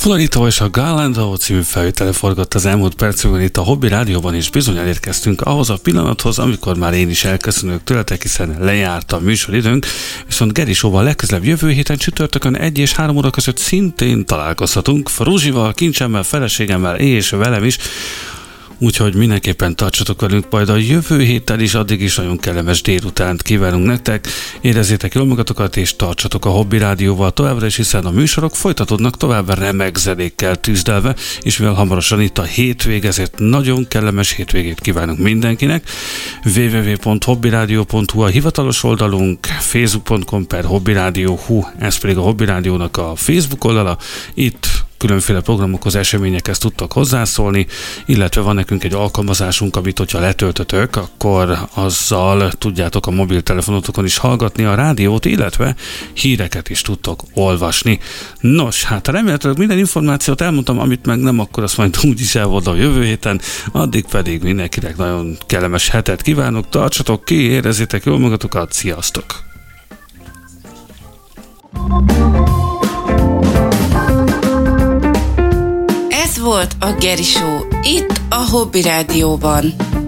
Fularito és a Galando című felvétele forgott az elmúlt percben itt a Hobby Rádióban, és bizony elérkeztünk ahhoz a pillanathoz, amikor már én is elköszönök tőletek, hiszen lejárt a műsoridőnk, viszont Geri Show-val legközelebb jövő héten csütörtökön 1 és 3 óra között szintén találkozhatunk, Fruzsival, Kincsemmel, feleségemmel és velem is. Úgyhogy mindenképpen tartsatok velünk majd a jövő héten is, addig is nagyon kellemes délutánt kívánunk nektek. Érezzétek jól magatokat, és tartsatok a Hobby Rádióval továbbra is, hiszen a műsorok folytatódnak tovább remek zenékkel tűzdelve, és mivel hamarosan itt a hétvég, ezért nagyon kellemes hétvégét kívánunk mindenkinek. www.hobbyradio.hu a hivatalos oldalunk, facebook.com/hobbyradio.hu, ez pedig a Hobby Rádiónak a Facebook oldala. Itt különféle programokhoz, eseményekhez tudtak hozzászólni, illetve van nekünk egy alkalmazásunk, amit hogyha letöltötök, akkor azzal tudjátok a mobiltelefonotokon is hallgatni a rádiót, illetve híreket is tudtok olvasni. Nos, hát remélhetőleg minden információt elmondtam, amit meg nem, akkor azt majd úgyis elmondom jövő héten, addig pedig mindenkinek nagyon kellemes hetet kívánok, tartsatok ki, érezzétek jól magatokat, sziasztok! Ez volt a Geri Show, itt a Hobby Rádióban.